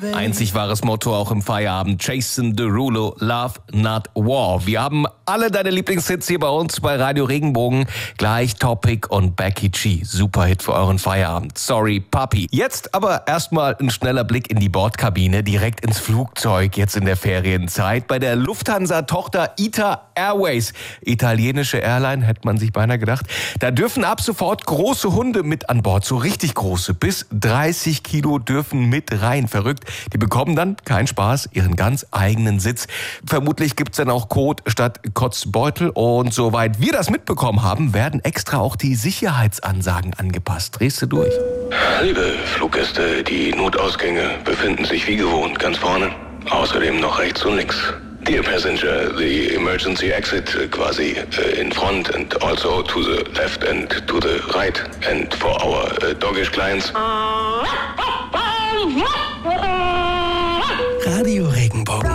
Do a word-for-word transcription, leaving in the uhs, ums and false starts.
Einzig wahres Motto auch im Feierabend. Jason Derulo, Love Not War. Wir haben alle deine Lieblingshits hier bei uns bei Radio Regenbogen. Gleich Topic und Becky G. Super Hit für euren Feierabend. Sorry, Papi. Jetzt aber erstmal ein schneller Blick in die Bordkabine. Direkt ins Flugzeug jetzt in der Ferienzeit. Bei der Lufthansa-Tochter I T A Airways. Italienische Airline, hätte man sich beinahe gedacht. Da dürfen ab sofort große Hunde mit an Bord. So richtig große. Bis dreißig Kilo dürfen mit rein. Verrückt. Die bekommen dann, kein Spaß, ihren ganz eigenen Sitz. Vermutlich gibt's dann auch Kot statt Kotzbeutel. Und soweit wir das mitbekommen haben, werden extra auch die Sicherheitsansagen angepasst. Drehst du durch? Liebe Fluggäste, die Notausgänge befinden sich wie gewohnt ganz vorne. Außerdem noch rechts und links. Dear passenger, the emergency exit quasi uh, in front and also to the left and to the right. And for our uh, doggish clients. Radio Regenbogen.